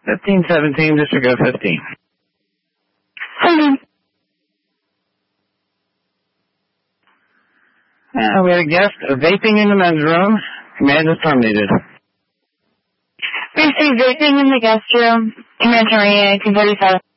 1517, District of 15. We had a guest vaping in the men's room. Command is terminated. Received vaping in the guest room. Command terminated, 237.